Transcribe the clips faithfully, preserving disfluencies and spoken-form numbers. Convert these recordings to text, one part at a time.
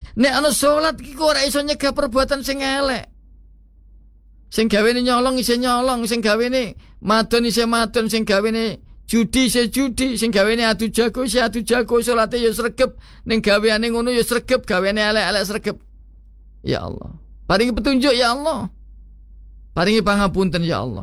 nek ana salat iki kok ora iso nyegah perbuatan sing elek. Sing gawene nyolong isih nyolong, sing gawene madon isih madon, sing gawene judi isih judi, sing gawene adu jago isih adu jago, salate ya sregep, ning gaweane ngono ya sregep, gaweane elek-elek sregep. Ya Allah, paringi petunjuk ya Allah. Paringi pangapunten ya Allah.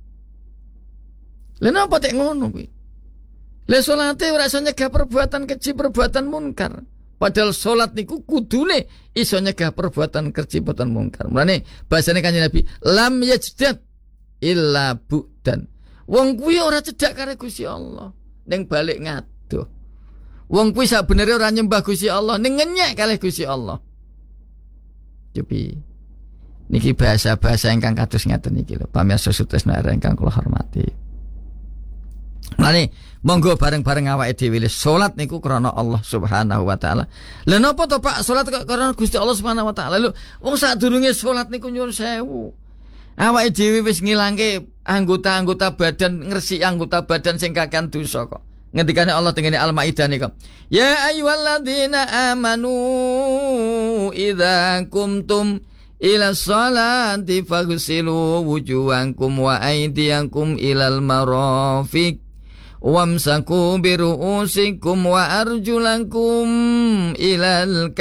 Lha napa tek ngono kuwi? Lah salate ora iso nyegah perbuatan keji, perbuatan munkar. Padahal salat niku kudune iso nyegah perbuatan keji, perbuatan munkar. Mulane bahasane Kanjeng Nabi, lam yajdad illa bu'dan. Wong kuwi ora cedhak karo Gusti Allah, ning balik ngadoh. Wong kuwi sabenere ora nyembah Gusti Allah, ning ngenyek kalih Gusti Allah. Cobi niki bahasa-bahasa ingkang kados ngaten niki lho, pamirsa sutresna ingkang kula hormati. Mane monggo bareng-bareng awake dhewe salat niku krana Allah Subhanahu wa taala. Lha napa to Pak salat kok krana Gusti Allah Subhanahu wa taala? Lho wong sadurunge salat niku nyuwun sewu. Awake dhewe wis ngilangke anggota-anggota badan, ngresiki anggota badan sing kakean dosa kok. Ngendikane Allah tengene Al-Maidah niku. Ya ayyuhalladzina amanu idza kumtum ila sholati faghsilu wujuhakum wa aydiyakum ilal marafiq wamsaku biru'usikum wa arjulakum ilal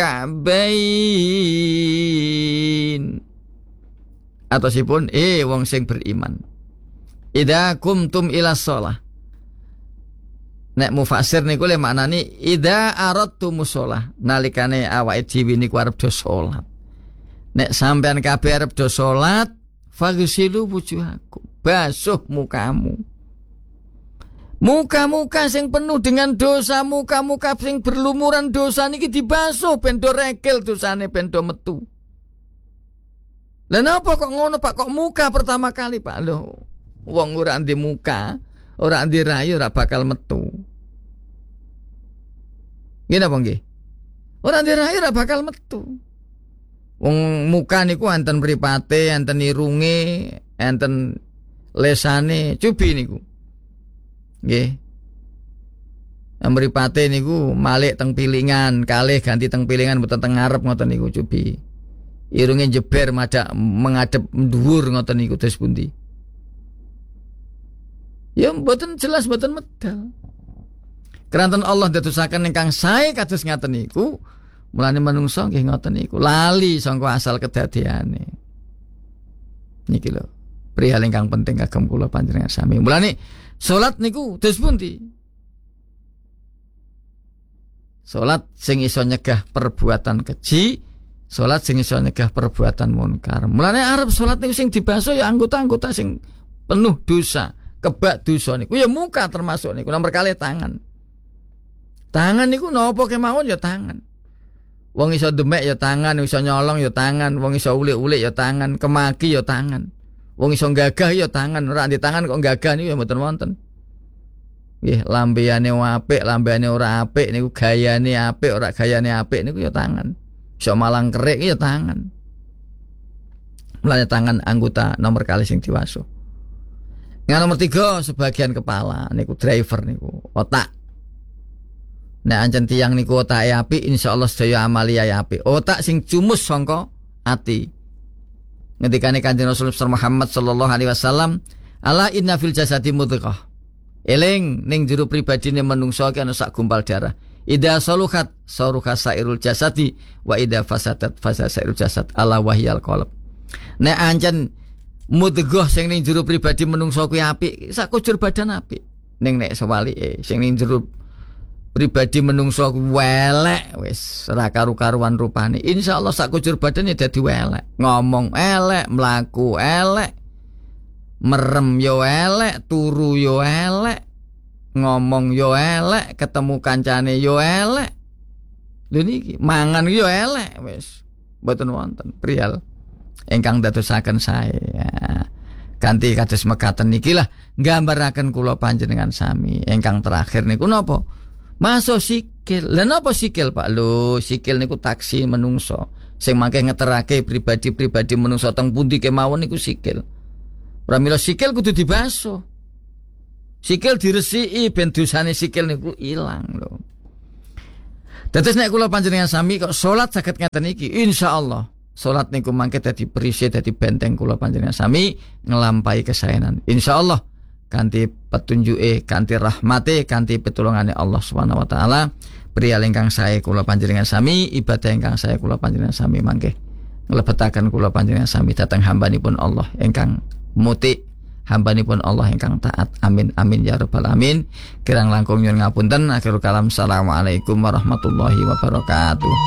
ka'bain. Atosipun eh wong sing beriman, idza kumtum ila shalah. Nek mufassir niku le maknane idza aradtumus shalah, nalikane awake dhewe niku arep do salat. Nek sampean kabeh arep do salat, faghsilu wujuhakum, basuh mukamu. Muka-muka sing penuh dengan dosa, muka-muka sing berlumuran dosa niki dibasuh ben do regel dosane ben do metu. Lah napa kok ngono Pak? Kok muka pertama kali Pak? Lho, wong ora ndek muka, ora ndek rayu ora bakal metu. Nggih napa nggih? Ora ndek rayu ora bakal metu. Wong muka niku enten mripate, enten irunge, enten lesane, cubi niku. Nggih. Mripate niku malik teng pilingan, kalih ganti teng pilingan mboten teng ngarep ngoten niku cubi. Irunge jeber madak mengadep dhuwur ngoten niku terus pundi. Ya mboten jelas mboten medal. Keranten Allah dadosaken ingkang sae kados ngaten niku. Mulane manungsa nggih ngoten niku lali sangka asal kedadeane. Niki lho, prihal ingkang penting kagem kula panjenengan sami. Mulane salat niku dos pundi? Salat sing iso nyegah perbuatan keji, salat sing iso nyegah perbuatan munkar. Mulane arep salat niku sing dibasuh ya anggota-anggota sing penuh dosa, kebak dosa niku ya muka termasuk niku nomor kalih tangan. Tangan niku napa kemawon ya tangan. Wong iso demek ya tangan, iso nyolong ya tangan, wong iso ulik-ulik ya tangan, kemaki ya tangan. Wong iso gagah ya tangan, ora di tangan kok gagah niku ya mboten wonten. Nggih, lambeane apik, lambeane ora apik niku gayane apik, ora gayane apik niku ya tangan. Iso malang kerik ya tangan. Mulane tangan anggota nomor kali sing diwasuh. Yang nomor tiga sebagian kepala niku driver niku, otak. Nek ancen tiyang niku otake apik, insyaallah sedaya amali apik. Otak sing cumus sangka ati. Ngendikane Kanjeng Rasul Muhammad sallallahu alaihi wasallam, "Ala inna fil jasadi mudghah." Eling ning jero pribadine manungsa iki ana sak gumpal darah. Idza saluhat saruha sairul jasadi wa idza fasadat fasada sairul jasad. Ala wahyal qalb. Nek ancen mudghah sing ning jero pribadi manungsa kuwi apik, sak kujur badan apik. Ning nek sewalike sing ning jero pribadi menungso welek wis ora karu-karuan rupane, insyaallah sak kujur badane dadi welek, ngomong elek, mlaku elek, merem yo elek, turu yo elek, ngomong yo elek, ketemu kancane yo elek. Lho niki mangan yo elek wis mboten wonten priyal ingkang dadosaken sae ya. Kanthi kados mekaten niki lah nggambaraken kula panjenengan sami ingkang terakhir niku napa? Masuk sikil. Lah napa sikil Pak? Lho, sikil niku taksi menungso. Sing mangke ngeterake pribadi-pribadi menungso teng pundi kemawon niku sikil. Pramila sikil kudu dibasuh. Sikil diresiki ben dosane sikil niku ilang lho. Dados nek kula panjenengan sami kok salat saged ngeten iki, insyaallah salat niku mangke dadi perisai dadi benteng kula panjenengan sami nglampahi kesaenan. Insyaallah kanthi petunjuke, kanthi rahmate, kanthi pitulungane Allah Subhanahu wa taala, priya ingkang sae kula panjenengan sami, ibadah ingkang sae kula panjenengan sami mangke nglebetaken kula panjenengan sami dhateng hambanipun Allah ingkang muti, hambanipun Allah ingkang taat. Amin amin ya rabbal alamin. Kirang langkung nyuwun ngapunten. Akhirul kalam. Assalamualaikum warahmatullahi wabarakatuh.